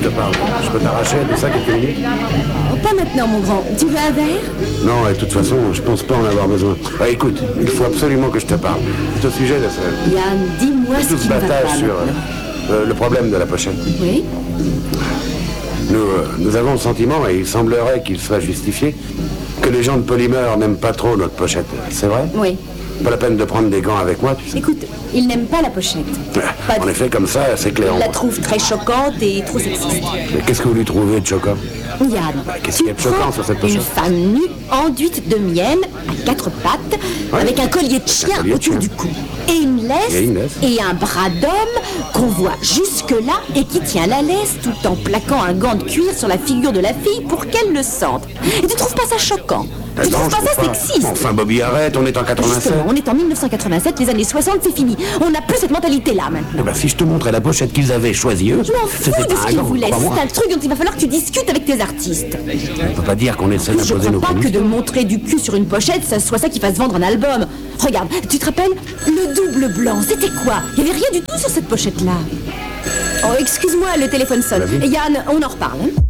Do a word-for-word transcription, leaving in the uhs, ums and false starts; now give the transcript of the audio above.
te parle. Je peux t'arracher de ça quelques minutes? Oh, pas maintenant, mon grand. Tu veux un verre? Non, et de toute façon, je pense pas en avoir besoin. Ah, écoute, il faut absolument que je te parle. C'est au sujet de ça. Yann, dis-moi ce Tout qui ce ne va pas battage sur maintenant. euh, le problème de la pochette. Oui? Nous, euh, nous avons le sentiment, et il semblerait qu'il soit justifié, que les gens de Polymère n'aiment pas trop notre pochette. C'est vrai? Oui. Pas la peine de prendre des gants avec moi, tu sais. Écoute, il n'aime pas la pochette. Pas En du- effet, comme ça, c'est clair. Il la trouve très choquante et trop sexiste. Mais qu'est-ce que vous lui trouvez de choquant? Yann, qu'est-ce tu qu'il y a de choquant prends sur cette une pochette? femme nue, enduite de miel, à quatre pattes, Ouais. avec un collier de chien collier de autour chien. du cou, et une laisse, Et une laisse. et un bras d'homme qu'on voit jusque-là et qui tient la laisse tout en plaquant un gant de cuir sur la figure de la fille pour qu'elle le sente. Et tu trouves pas ça choquant? Ah Tu non, trouves je pas ça trouve pas. sexiste? Enfin, Bobby, arrête, on est en quatre-vingt-sept. Justement, on est en mille neuf cent quatre-vingt-sept, les années soixante, c'est fini. On n'a plus cette mentalité-là maintenant. Eh ben, si je te montrais la pochette qu'ils avaient choisie, eux, Je m'en fous c'était de pas ce un qu'ils gant, voulaient. crois-moi. C'est un truc dont il va falloir que tu discutes avec tes artistes. On peut pas dire qu'on essaie Je d'imposer crois nos pas que conditions. de montrer du cul sur une pochette, ça soit ça qui fasse vendre un album. Regarde, tu te rappelles? Le double blanc, c'était quoi? Il y avait rien du tout sur cette pochette-là. Oh, excuse-moi, le téléphone sonne. La vie. Yann, on en reparle. hein